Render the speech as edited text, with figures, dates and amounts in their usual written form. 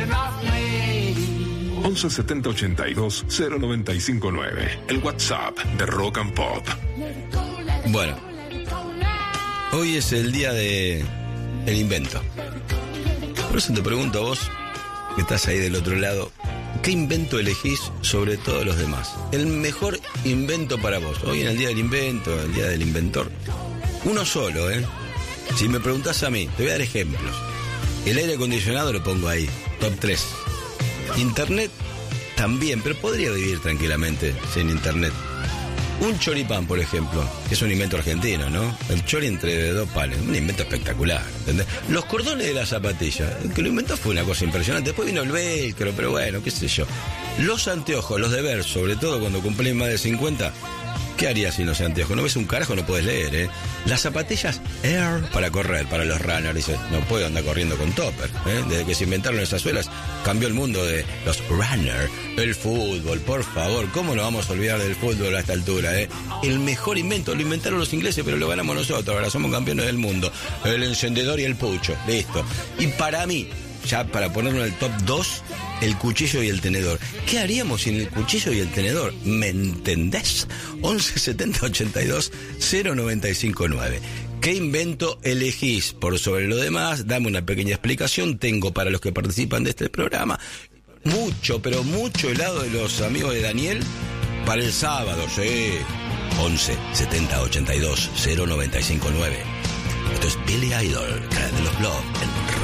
11 70 82 0959. El WhatsApp de Rock and Pop. Bueno, hoy es el día de el invento. Por eso te pregunto a vos, que estás ahí del otro lado, ¿qué invento elegís sobre todos los demás? El mejor invento para vos. Hoy en el día del invento, el día del inventor. Uno solo, ¿eh? Si me preguntás a mí, te voy a dar ejemplos. El aire acondicionado lo pongo ahí, top 3. Internet también, pero podría vivir tranquilamente sin internet. Un choripán, por ejemplo, que es un invento argentino, ¿no? El chori entre dos panes, un invento espectacular, ¿entendés? Los cordones de la zapatilla, el que lo inventó fue una cosa impresionante. Después vino el velcro, pero bueno, qué sé yo. Los anteojos, los de ver, sobre todo cuando cumplís más de 50... ¿Qué harías sin los anteojos? No ves un carajo, no puedes leer, ¿eh? Las zapatillas Air para correr, para los runners. Dices, no puedo andar corriendo con topper, ¿eh? Desde que se inventaron esas suelas, cambió el mundo de los runners. El fútbol, por favor, ¿cómo nos vamos a olvidar del fútbol a esta altura, eh? El mejor invento, lo inventaron los ingleses, pero lo ganamos nosotros, ahora somos campeones del mundo. El encendedor y el pucho, listo. Y para mí, ya para ponerlo en el top 2, el cuchillo y el tenedor. ¿Qué haríamos sin el cuchillo y el tenedor? ¿Me entendés? 11 70 82 0959. ¿Qué invento elegís por sobre lo demás? Dame una pequeña explicación. Tengo para los que participan de este programa mucho, pero mucho helado de los amigos de Daniel para el sábado, sí. 11 70 82 0959. Esto es Billy Idol, cara de los Love en